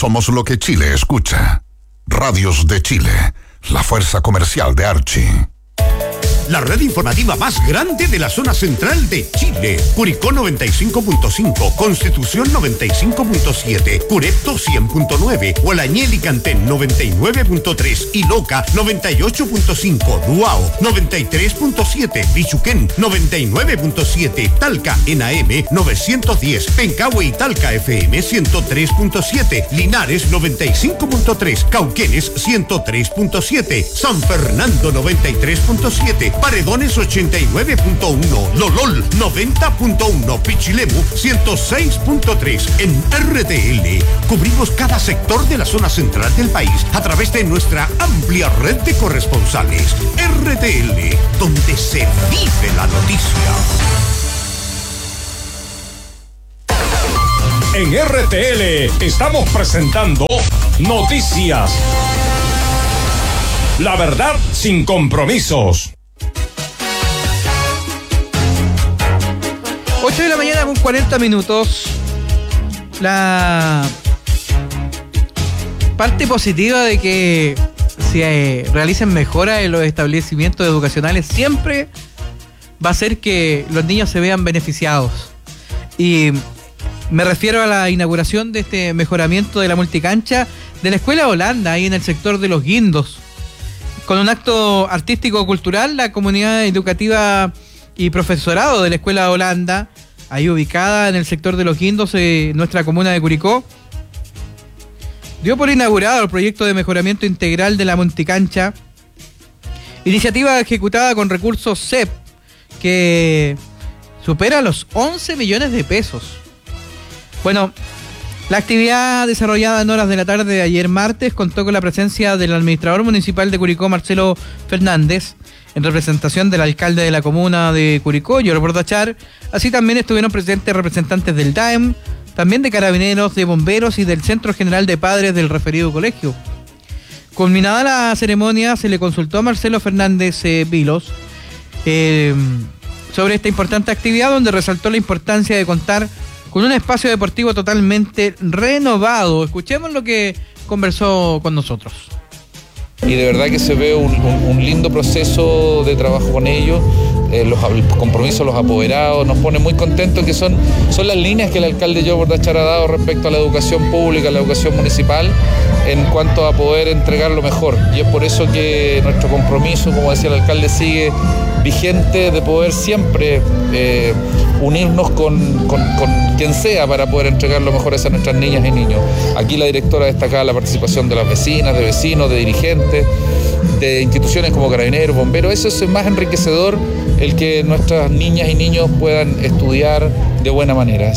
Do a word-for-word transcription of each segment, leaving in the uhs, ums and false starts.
Somos lo que Chile escucha. Radios de Chile, la fuerza comercial de Archie. La red informativa más grande de la zona central de Chile. Curicó noventa y cinco punto cinco, Constitución noventa y cinco punto siete, Curepto cien punto nueve, Hualañel y Cantén noventa y nueve punto tres y Loca noventa y ocho punto cinco, Duao noventa y tres punto siete, Bichuquén noventa y nueve punto siete, Talca en A M novecientos diez, Pencahue y Talca F M ciento tres punto siete, Linares noventa y cinco punto tres, Cauquenes ciento tres punto siete, San Fernando noventa y tres punto siete, Paredones ochenta y nueve punto uno, Lolol noventa punto uno, Pichilemu ciento seis punto tres. En R T L cubrimos cada sector de la zona central del país a través de nuestra amplia red de corresponsales. R T L, donde se vive la noticia. En R T L estamos presentando Noticias. La verdad sin compromisos. ocho de la mañana con cuarenta minutos. La parte positiva de que se realicen mejoras en los establecimientos educacionales siempre va a ser que los niños se vean beneficiados. Y me refiero a la inauguración de este mejoramiento de la multicancha de la Escuela Holanda, ahí en el sector de Los Guindos. Con un acto artístico-cultural, la comunidad educativa y profesorado de la Escuela Holanda, ahí ubicada en el sector de Los Guindos, eh, nuestra comuna de Curicó, dio por inaugurado el proyecto de mejoramiento integral de la multicancha, iniciativa ejecutada con recursos C E P que supera los once millones de pesos. Bueno, la actividad desarrollada en horas de la tarde de ayer martes contó con la presencia del administrador municipal de Curicó, Marcelo Fernández, en representación del alcalde de la comuna de Curicó, Jorge Bordachar. Así también estuvieron presentes representantes del D A E M, también de Carabineros, de Bomberos y del Centro General de Padres del referido colegio. Culminada la ceremonia, se le consultó a Marcelo Fernández eh, Vilos eh, sobre esta importante actividad, donde resaltó la importancia de contar con un espacio deportivo totalmente renovado. Escuchemos lo que conversó con nosotros. Y de verdad que se ve un, un, un lindo proceso de trabajo con ellos, eh, los compromisos, los apoderados, nos pone muy contentos, que son, son las líneas que el alcalde Jorge Bordachar ha dado respecto a la educación pública, a la educación municipal, en cuanto a poder entregar lo mejor. Y es por eso que nuestro compromiso, como decía el alcalde, sigue vigente, de poder siempre eh, unirnos con, con, con quien sea para poder entregar lo mejor a nuestras niñas y niños. Aquí la directora destacaba la participación de las vecinas, de vecinos, de dirigentes, de instituciones como Carabineros, Bomberos. Eso es más enriquecedor, el que nuestras niñas y niños puedan estudiar de buena manera.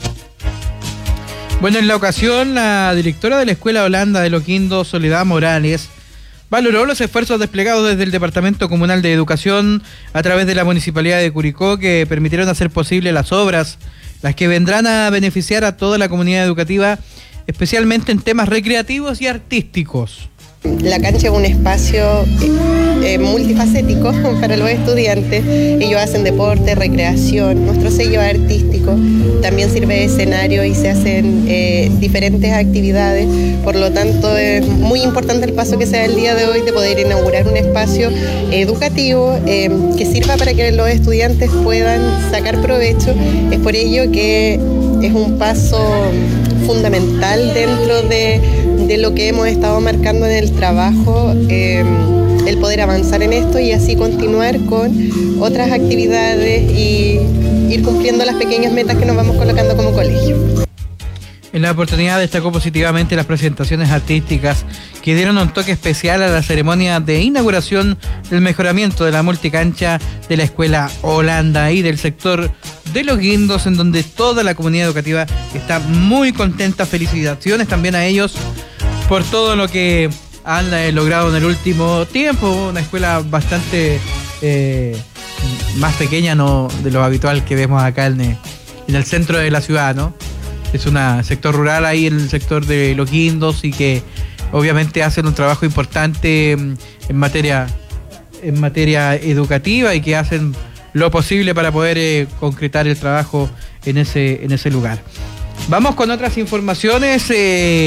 Bueno, en la ocasión, la directora de la Escuela Holanda de Los Guindos, Soledad Morales, valoró los esfuerzos desplegados desde el Departamento Comunal de Educación a través de la Municipalidad de Curicó, que permitieron hacer posible las obras, las que vendrán a beneficiar a toda la comunidad educativa, especialmente en temas recreativos y artísticos. La cancha es un espacio eh, eh, multifacético para los estudiantes. Ellos hacen deporte, recreación, nuestro sello artístico también sirve de escenario y se hacen eh, diferentes actividades. Por lo tanto, es muy importante el paso que se da el día de hoy de poder inaugurar un espacio educativo eh, que sirva para que los estudiantes puedan sacar provecho. Es por ello que es un paso fundamental dentro de, de lo que hemos estado marcando en el trabajo, eh, el poder avanzar en esto y así continuar con otras actividades y ir cumpliendo las pequeñas metas que nos vamos colocando como colegio. En la oportunidad destacó positivamente las presentaciones artísticas que dieron un toque especial a la ceremonia de inauguración del mejoramiento de la multicancha de la Escuela Holanda y del sector de Los Guindos, en donde toda la comunidad educativa está muy contenta. Felicitaciones también a ellos por todo lo que han eh, logrado en el último tiempo. Una escuela bastante eh, más pequeña, no de lo habitual que vemos acá en, en el centro de la ciudad, ¿no? Es un sector rural ahí en el sector de Los Guindos y que obviamente hacen un trabajo importante en materia, en materia educativa y que hacen lo posible para poder eh, concretar el trabajo en ese, en ese lugar. Vamos con otras informaciones. Eh,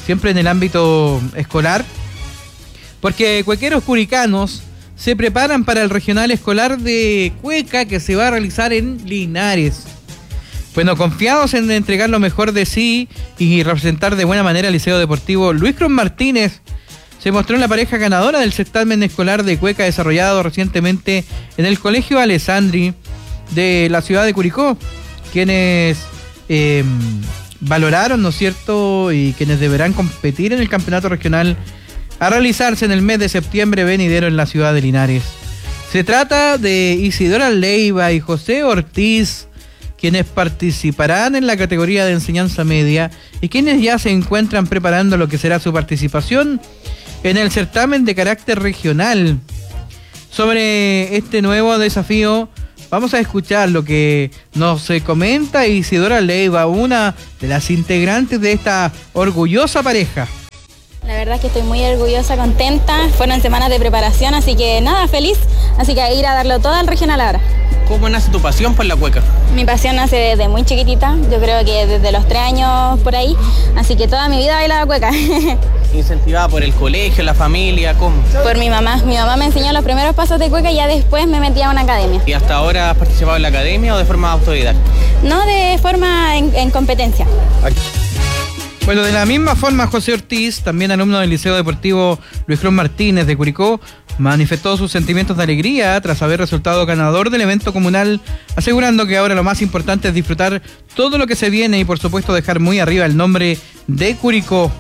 siempre en el ámbito escolar, porque cuequeros curicanos se preparan para el regional escolar de cueca que se va a realizar en Linares. Bueno, confiados en entregar lo mejor de sí y representar de buena manera al Liceo Deportivo, Luis Cruz Martínez se mostró en la pareja ganadora del certamen escolar de cueca desarrollado recientemente en el Colegio Alessandri de la ciudad de Curicó, quienes eh, valoraron, ¿no es cierto?, y quienes deberán competir en el campeonato regional a realizarse en el mes de septiembre venidero en la ciudad de Linares. Se trata de Isidora Leiva y José Ortiz, quienes participarán en la categoría de enseñanza media y quienes ya se encuentran preparando lo que será su participación en el certamen de carácter regional. Sobre este nuevo desafío, vamos a escuchar lo que nos comenta Isidora Leiva, una de las integrantes de esta orgullosa pareja. La verdad es que estoy muy orgullosa, contenta. Fueron semanas de preparación, así que nada, feliz. Así que a ir a darlo todo al regional ahora. ¿Cómo nace tu pasión por la cueca? Mi pasión nace desde muy chiquitita, yo creo que desde los tres años por ahí, así que toda mi vida bailaba cueca. ¿Incentivada por el colegio, la familia, cómo? Por mi mamá, mi mamá me enseñó los primeros pasos de cueca y ya después me metí a una academia. ¿Y hasta ahora has participado en la academia o de forma autodidacta? No, de forma en, en competencia. Aquí. Bueno, de la misma forma, José Ortiz, también alumno del Liceo Deportivo Luis Cruz Martínez de Curicó, manifestó sus sentimientos de alegría tras haber resultado ganador del evento comunal, asegurando que ahora lo más importante es disfrutar todo lo que se viene y por supuesto dejar muy arriba el nombre de Curicó.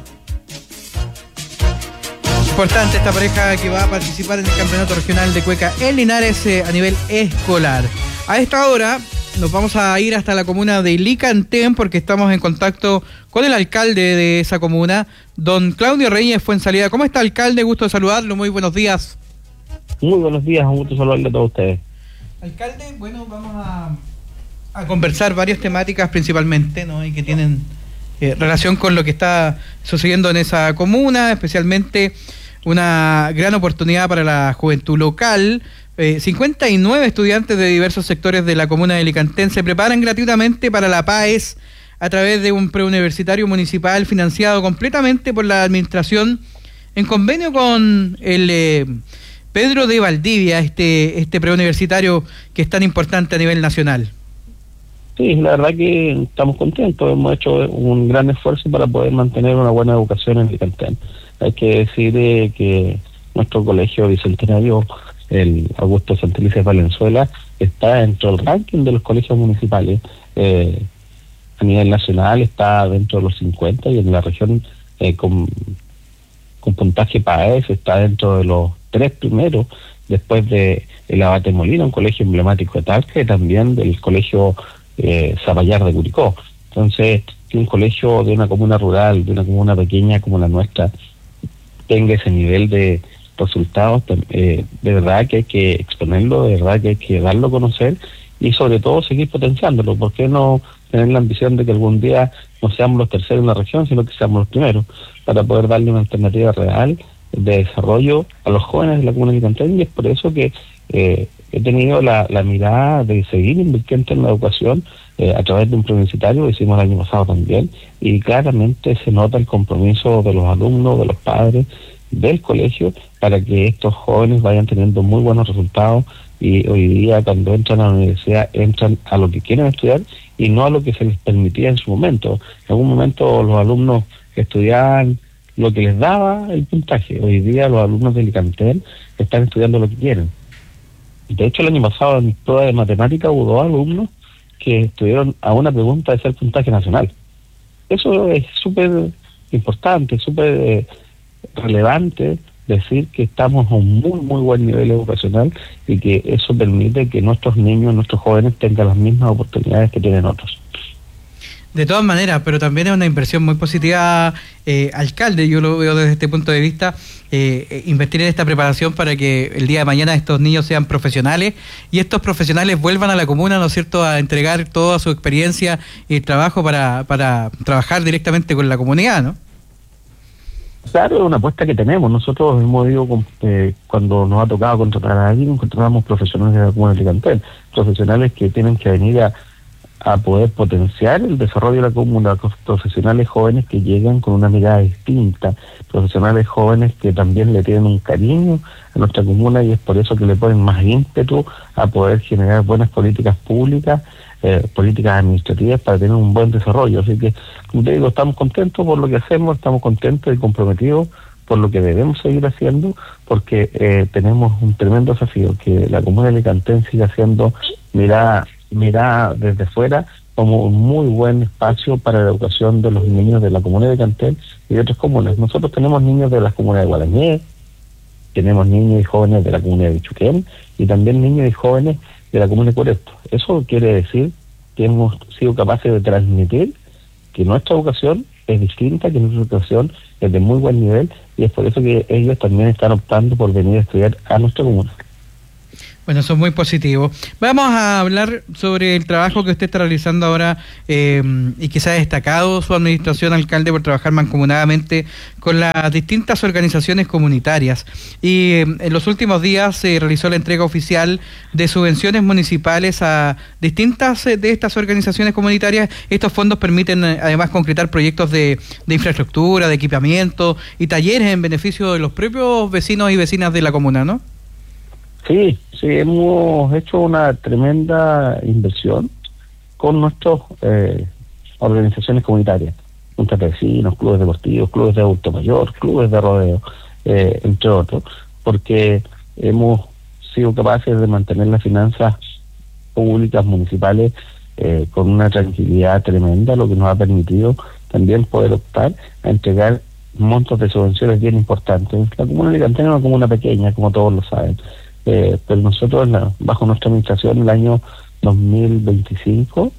Importante esta pareja que va a participar en el campeonato regional de cueca en Linares eh, a nivel escolar. A esta hora nos vamos a ir hasta la comuna de Licantén porque estamos en contacto con el alcalde de esa comuna, don Claudio Reyes Fuensalida. ¿Cómo está, alcalde? Gusto de saludarlo, muy buenos días. Muy buenos días, un gusto saludarle a todos ustedes. Alcalde, bueno, vamos a, a conversar varias temáticas principalmente, ¿no? Y que tienen eh, relación con lo que está sucediendo en esa comuna, especialmente una gran oportunidad para la juventud local. Eh, cincuenta y nueve estudiantes de diversos sectores de la comuna de Licantén se preparan gratuitamente para la P A E S a través de un preuniversitario municipal financiado completamente por la administración en convenio con el eh, Pedro de Valdivia, este, este preuniversitario que es tan importante a nivel nacional. Sí, la verdad que estamos contentos, hemos hecho un gran esfuerzo para poder mantener una buena educación en Licantén. Hay que decir eh, que nuestro colegio bicentenario, el Augusto Santelices Valenzuela, está dentro del ranking de los colegios municipales. Eh, a nivel nacional está dentro de los cincuenta y en la región eh, con, con puntaje P A E S está dentro de los tres primeros, después de el Abate Molina, un colegio emblemático de Talca, y también del colegio eh, Zapallar de Curicó. Entonces, que un colegio de una comuna rural, de una comuna pequeña como la nuestra, tenga ese nivel de resultados, eh, de verdad que hay que exponerlo, de verdad que hay que darlo a conocer y sobre todo seguir potenciándolo. ¿Por qué no tener la ambición de que algún día no seamos los terceros en la región, sino que seamos los primeros, para poder darle una alternativa real de desarrollo a los jóvenes de la comuna de Licantén? Y es por eso que eh, he tenido la, la mirada de seguir invirtiendo en la educación eh, a través de un preuniversitario, lo hicimos el año pasado también, y claramente se nota el compromiso de los alumnos, de los padres, del colegio, para que estos jóvenes vayan teniendo muy buenos resultados y hoy día cuando entran a la universidad entran a lo que quieren estudiar y no a lo que se les permitía en su momento. En algún momento los alumnos estudiaban lo que les daba el puntaje. Hoy día los alumnos de Licantén están estudiando lo que quieren. De hecho, el año pasado en mi prueba de matemática hubo dos alumnos que estuvieron a una pregunta de ser puntaje nacional. Eso es súper importante, súper eh, relevante, decir que estamos a un muy muy buen nivel educacional y que eso permite que nuestros niños, nuestros jóvenes tengan las mismas oportunidades que tienen otros. De todas maneras, pero también es una impresión muy positiva, eh, alcalde, yo lo veo desde este punto de vista, eh, invertir en esta preparación para que el día de mañana estos niños sean profesionales y estos profesionales vuelvan a la comuna, ¿no es cierto?, a entregar toda su experiencia y trabajo para, para trabajar directamente con la comunidad, ¿no? Claro, es una apuesta que tenemos. Nosotros hemos ido, con, eh, cuando nos ha tocado contratar a alguien, contratamos profesionales de la comuna de Licantén, profesionales que tienen que venir a, a poder potenciar el desarrollo de la comuna, con profesionales jóvenes que llegan con una mirada distinta, profesionales jóvenes que también le tienen un cariño a nuestra comuna, y es por eso que le ponen más ímpetu a poder generar buenas políticas públicas, eh, políticas administrativas para tener un buen desarrollo. Así que, como te digo, estamos contentos por lo que hacemos, estamos contentos y comprometidos por lo que debemos seguir haciendo, porque eh, tenemos un tremendo desafío, que la comuna de Licantén siga siendo mirada, mirada desde fuera como un muy buen espacio para la educación de los niños de la comuna de Licantén y de otras comunas. Nosotros tenemos niños de las comunas de Gualañé, tenemos niños y jóvenes de la comuna de Bichuquén y también niños y jóvenes de la comuna de Coreto. Eso quiere decir que hemos sido capaces de transmitir que nuestra educación es distinta, que nuestra educación es de muy buen nivel, y es por eso que ellos también están optando por venir a estudiar a nuestra comuna. Bueno, eso es muy positivo. Vamos a hablar sobre el trabajo que usted está realizando ahora eh, y que se ha destacado su administración, alcalde, por trabajar mancomunadamente con las distintas organizaciones comunitarias. Y eh, en los últimos días se realizó la entrega oficial de subvenciones municipales a distintas eh, de estas organizaciones comunitarias. Estos fondos permiten eh, además concretar proyectos de, de infraestructura, de equipamiento y talleres en beneficio de los propios vecinos y vecinas de la comuna, ¿no? Sí, sí, hemos hecho una tremenda inversión con nuestras eh, organizaciones comunitarias, juntas de vecinos, clubes deportivos, clubes de adulto mayor, clubes de rodeo, eh, entre otros, porque hemos sido capaces de mantener las finanzas públicas municipales eh, con una tranquilidad tremenda, lo que nos ha permitido también poder optar a entregar montos de subvenciones bien importantes. La comuna de Licantén es una comuna pequeña, como todos lo saben. Eh, pero nosotros, la, bajo nuestra administración, el año dos mil veinticinco,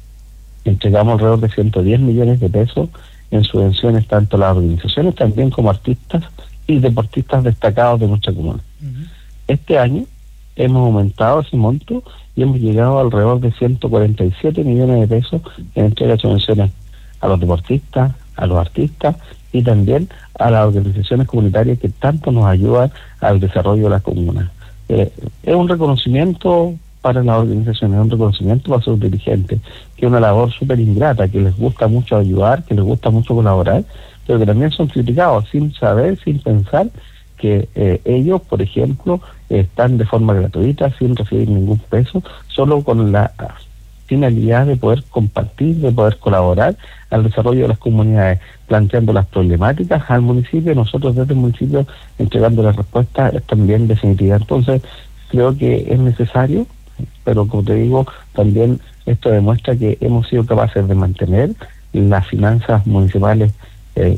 entregamos alrededor de ciento diez millones de pesos en subvenciones, tanto a las organizaciones también como artistas y deportistas destacados de nuestra comuna. Uh-huh. Este año hemos aumentado ese monto y hemos llegado a alrededor de ciento cuarenta y siete millones de pesos en entrega de subvenciones a los deportistas, a los artistas y también a las organizaciones comunitarias que tanto nos ayudan al desarrollo de las comunas. Eh, es un reconocimiento para las organizaciones, es un reconocimiento para sus dirigentes, que es una labor súper ingrata, que les gusta mucho ayudar, que les gusta mucho colaborar, pero que también son criticados sin saber, sin pensar que eh, ellos, por ejemplo, eh, están de forma gratuita, sin recibir ningún peso, solo con la finalidad de poder compartir, de poder colaborar al desarrollo de las comunidades, planteando las problemáticas al municipio, nosotros desde el municipio entregando las respuestas también definitivas. Entonces, creo que es necesario, pero como te digo, también esto demuestra que hemos sido capaces de mantener las finanzas municipales eh,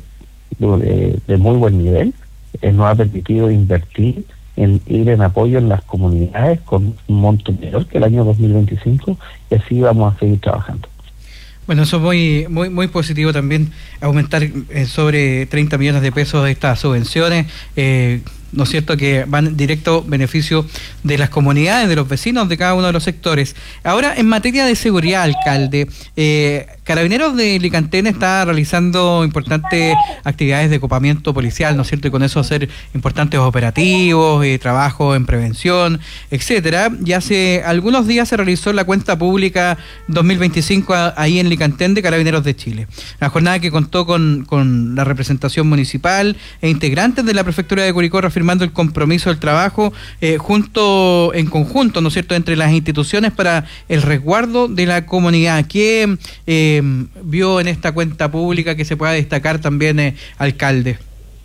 de, de muy buen nivel, eh, nos ha permitido invertir en ir en apoyo en las comunidades con un monto mayor que el año dos mil veinticinco, y así vamos a seguir trabajando. Bueno, eso es muy muy muy positivo también, aumentar eh, sobre treinta millones de pesos estas subvenciones, eh, ¿no es cierto?, que van directo beneficio de las comunidades, de los vecinos de cada uno de los sectores. Ahora, en materia de seguridad, alcalde, eh, Carabineros de Licantén está realizando importantes actividades de copamiento policial, ¿no es cierto?, y con eso hacer importantes operativos, eh, trabajo en prevención, etcétera. Y hace algunos días se realizó la cuenta pública dos mil veinticinco a, ahí en Licantén de Carabineros de Chile. La jornada que contó con, con la representación municipal e integrantes de la Prefectura de Curicó, afirmando el compromiso del trabajo eh, junto en conjunto, ¿no es cierto?, entre las instituciones para el resguardo de la comunidad. ¿Qué eh, vio en esta cuenta pública que se pueda destacar también, eh, alcalde?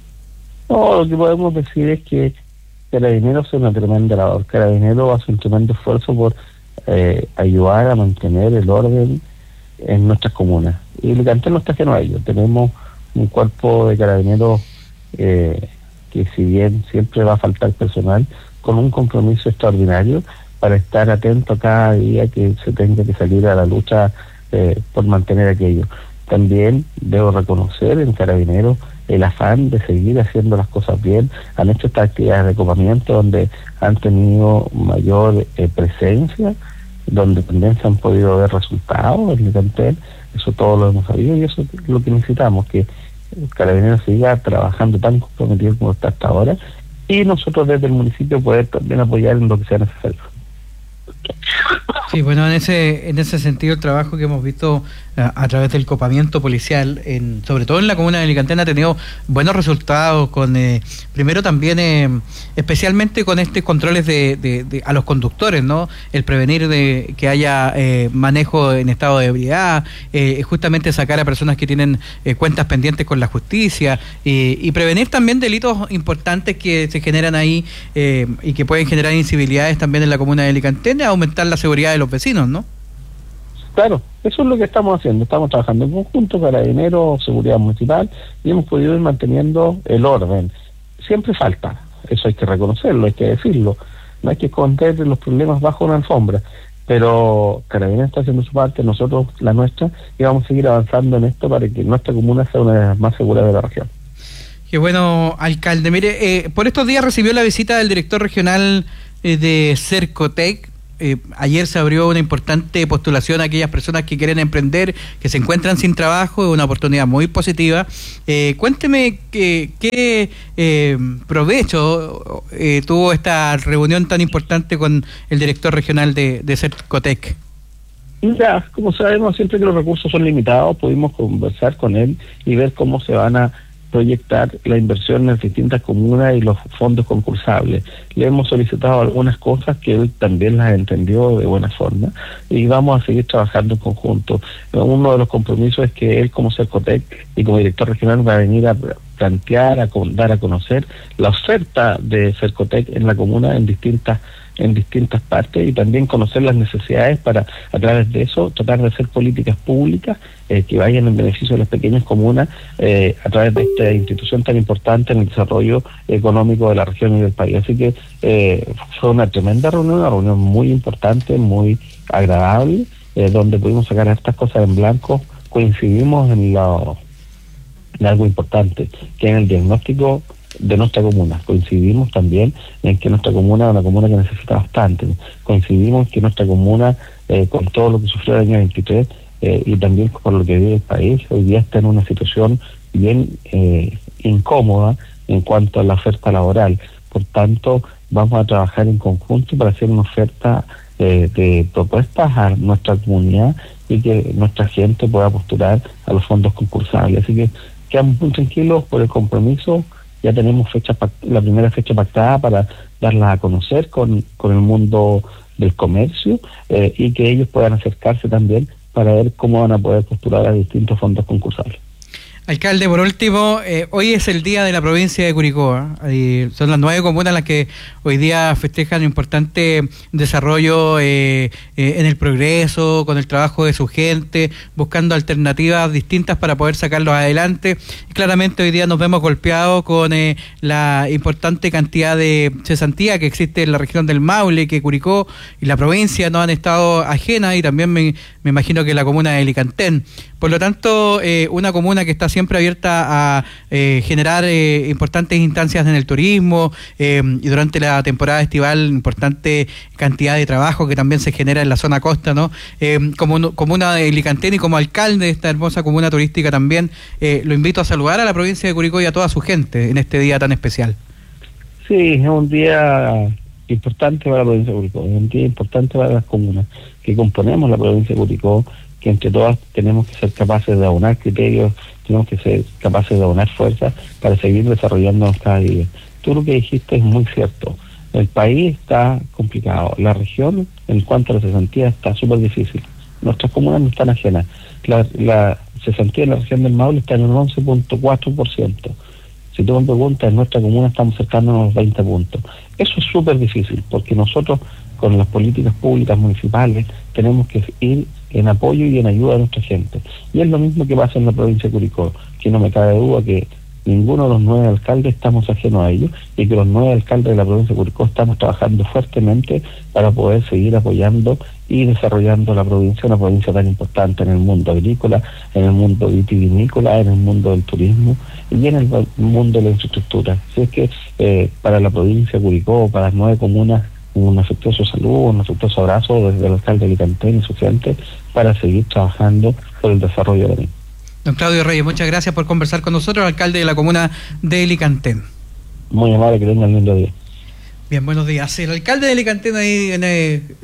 No, lo que podemos decir es que Carabineros es una tremenda labor. Carabineros hace un tremendo esfuerzo por eh, ayudar a mantener el orden en nuestras comunas. Y Licantén no está ajeno a ello. Tenemos un cuerpo de Carabineros eh, que, si bien siempre va a faltar personal, con un compromiso extraordinario para estar atento a cada día que se tenga que salir a la lucha eh, por mantener aquello. También debo reconocer en Carabineros el afán de seguir haciendo las cosas bien. Han hecho estas actividades de copamiento donde han tenido mayor eh, presencia, donde también se han podido ver resultados en Licantén. Eso todo lo hemos sabido y eso es lo que necesitamos, que Carabineros siga trabajando tan comprometido como está hasta ahora, y nosotros desde el municipio poder también apoyar en lo que sea necesario. Sí, bueno, en ese en ese sentido el trabajo que hemos visto a, a través del copamiento policial, en, sobre todo en la comuna de Alicantén, ha tenido buenos resultados, con eh, primero también, eh, especialmente con estos controles de, de, de a los conductores, ¿no? El prevenir de que haya eh, manejo en estado de ebriedad, eh, justamente sacar a personas que tienen eh, cuentas pendientes con la justicia, eh, y prevenir también delitos importantes que se generan ahí eh, y que pueden generar incivilidades también en la comuna de Alicantén, aumentar la seguridad de los vecinos, ¿no? Claro, eso es lo que estamos haciendo. Estamos trabajando en conjunto, Carabineros, Seguridad Municipal, y hemos podido ir manteniendo el orden. Siempre falta, eso hay que reconocerlo, hay que decirlo. No hay que esconder los problemas bajo una alfombra, pero Carabineros está haciendo su parte, nosotros la nuestra, y vamos a seguir avanzando en esto para que nuestra comuna sea una de las más seguras de la región. Qué bueno, alcalde. Mire, eh, por estos días recibió la visita del director regional eh, de Cercotec. Eh, ayer se abrió una importante postulación a aquellas personas que quieren emprender, que se encuentran sin trabajo, es una oportunidad muy positiva. Eh, cuénteme que, qué eh, provecho eh, tuvo esta reunión tan importante con el director regional de, de Cercotec. Ya, como sabemos, siempre que los recursos son limitados, pudimos conversar con él y ver cómo se van a proyectar la inversión en las distintas comunas y los fondos concursables. Le hemos solicitado algunas cosas que él también las entendió de buena forma y vamos a seguir trabajando en conjunto. Uno de los compromisos es que él, como Cercotec y como director regional, va a venir a plantear, a dar a conocer la oferta de Cercotec en la comuna en distintas en distintas partes y también conocer las necesidades para, a través de eso, tratar de hacer políticas públicas eh, que vayan en beneficio de las pequeñas comunas eh, a través de esta institución tan importante en el desarrollo económico de la región y del país. Así que eh, fue una tremenda reunión, una reunión muy importante, muy agradable, eh, donde pudimos sacar estas cosas en blanco. Coincidimos en, la, en algo importante, que en el diagnóstico de nuestra comuna. Coincidimos también en que nuestra comuna es una comuna que necesita bastante. Coincidimos en que nuestra comuna, eh, con todo lo que sufrió el año veintitrés eh, y también por lo que vive el país, hoy día está en una situación bien eh, incómoda en cuanto a la oferta laboral. Por tanto, vamos a trabajar en conjunto para hacer una oferta eh, de propuestas a nuestra comunidad y que nuestra gente pueda postular a los fondos concursables. Así que quedamos muy tranquilos por el compromiso. Ya tenemos fecha, la primera fecha pactada para darla a conocer con, con el mundo del comercio eh, y que ellos puedan acercarse también para ver cómo van a poder postular a distintos fondos concursables. Alcalde, por último, eh, hoy es el día de la provincia de Curicó, ¿eh? Son las nueve comunas las que hoy día festejan un importante desarrollo eh, eh, en el progreso, con el trabajo de su gente, buscando alternativas distintas para poder sacarlos adelante. Y claramente hoy día nos vemos golpeados con eh, la importante cantidad de cesantía que existe en la región del Maule, que Curicó y la provincia no han estado ajenas, y también me, me imagino que la comuna de Alicantén. Por lo tanto, eh, una comuna que está siempre abierta a eh, generar eh, importantes instancias en el turismo eh, y durante la temporada estival importante cantidad de trabajo que también se genera en la zona costa, ¿no? Eh, como comuna de Alicantén y como alcalde de esta hermosa comuna turística también, eh, lo invito a saludar a la provincia de Curicó y a toda su gente en este día tan especial. Sí, es un día importante para la provincia de Curicó, es un día importante para las comunas que componemos la provincia de Curicó, que entre todas tenemos que ser capaces de aunar criterios, tenemos que ser capaces de aunar fuerzas para seguir desarrollándonos cada día. Tú lo que dijiste es muy cierto. El país está complicado, la región en cuanto a la cesantía está súper difícil. Nuestras comunas no están ajenas. La, la cesantía en la región del Maule está en un once punto cuatro por ciento. Si tú me preguntas, en nuestra comuna estamos cercanos a los veinte puntos. Eso es súper difícil, porque nosotros con las políticas públicas municipales tenemos que ir en apoyo y en ayuda de nuestra gente. Y es lo mismo que pasa en la provincia de Curicó, que no me cabe duda que ninguno de los nueve alcaldes estamos ajenos a ellos y que los nueve alcaldes de la provincia de Curicó estamos trabajando fuertemente para poder seguir apoyando y desarrollando la provincia, una provincia tan importante en el mundo agrícola, en el mundo vitivinícola, en el mundo del turismo y en el mundo de la infraestructura. Así es que eh, para la provincia de Curicó, para las nueve comunas, un afectuoso saludo, un afectuoso abrazo desde el alcalde de Alicantén y su gente para seguir trabajando por el desarrollo de la misma. Don Claudio Reyes, muchas gracias por conversar con nosotros, alcalde de la comuna de Alicantén. Muy amable, que tengan un lindo día. Bien, buenos días. El alcalde de Alicantén ahí en, eh,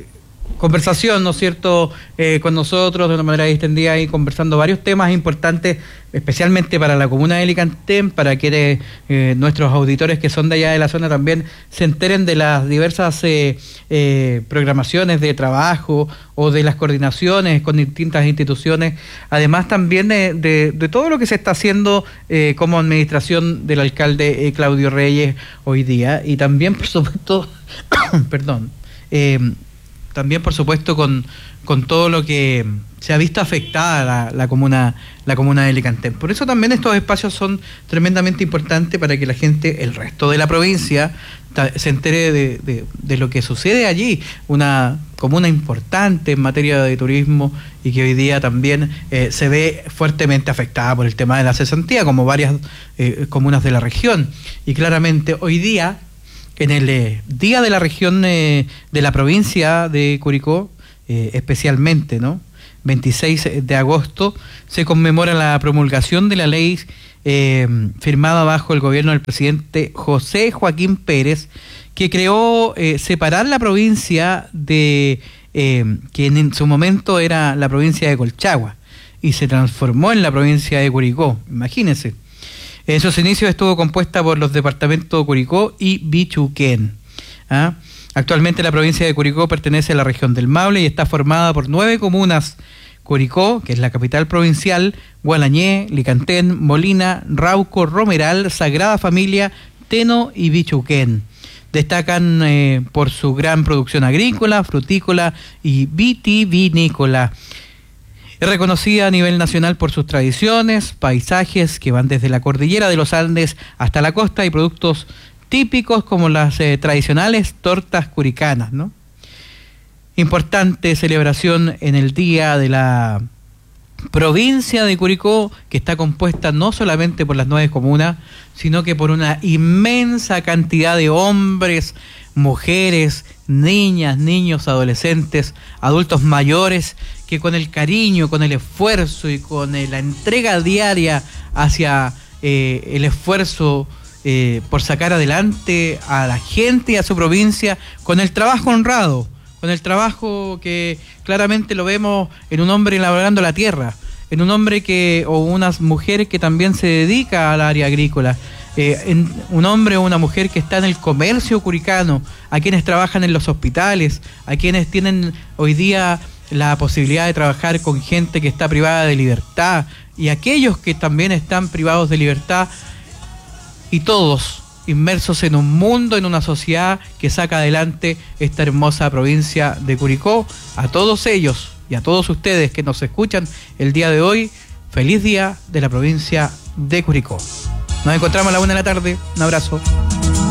conversación, ¿no es cierto?, eh, con nosotros de una manera distendida y conversando varios temas importantes, especialmente para la comuna de Licantén, para que eh, nuestros auditores que son de allá de la zona también se enteren de las diversas eh, eh, programaciones de trabajo o de las coordinaciones con distintas instituciones, además también de, de, de todo lo que se está haciendo eh, como administración del alcalde eh, Claudio Reyes hoy día, y también, por supuesto, perdón, eh, también por supuesto con, con todo lo que se ha visto afectada la, la comuna la comuna de Licantén. Por eso también estos espacios son tremendamente importantes para que la gente, el resto de la provincia, ta, se entere de, de, de lo que sucede allí, una comuna importante en materia de turismo y que hoy día también eh, se ve fuertemente afectada por el tema de la cesantía, como varias eh, comunas de la región. Y claramente hoy día, en el eh, Día de la Región eh, de la provincia de Curicó, eh, especialmente, ¿no?, veintiséis de agosto, se conmemora la promulgación de la ley eh, firmada bajo el gobierno del presidente José Joaquín Pérez, que creó eh, separar la provincia de, eh, que en su momento era la provincia de Colchagua, y se transformó en la provincia de Curicó, imagínense. En sus inicios estuvo compuesta por los departamentos de Curicó y Bichuquén. ¿Ah? Actualmente la provincia de Curicó pertenece a la región del Maule y está formada por nueve comunas: Curicó, que es la capital provincial, Gualañé, Licantén, Molina, Rauco, Romeral, Sagrada Familia, Teno y Bichuquén. Destacan eh, por su gran producción agrícola, frutícola y vitivinícola. Es reconocida a nivel nacional por sus tradiciones, paisajes que van desde la cordillera de los Andes hasta la costa y productos típicos como las eh, tradicionales tortas curicanas, ¿no? Importante celebración en el Día de la Provincia de Curicó, que está compuesta no solamente por las nueve comunas, sino que por una inmensa cantidad de hombres, mujeres, niñas, niños, adolescentes, adultos mayores, que con el cariño, con el esfuerzo y con eh, la entrega diaria hacia eh, el esfuerzo eh, por sacar adelante a la gente y a su provincia, con el trabajo honrado, con el trabajo que claramente lo vemos en un hombre elaborando la tierra, en un hombre que o una mujer que también se dedica al área agrícola, eh, en un hombre o una mujer que está en el comercio curicano, a quienes trabajan en los hospitales, a quienes tienen hoy día la posibilidad de trabajar con gente que está privada de libertad, y aquellos que también están privados de libertad, y todos inmersos en un mundo, en una sociedad que saca adelante esta hermosa provincia de Curicó. A todos ellos y a todos ustedes que nos escuchan el día de hoy, feliz día de la provincia de Curicó. Nos encontramos a la una de la tarde. Un abrazo.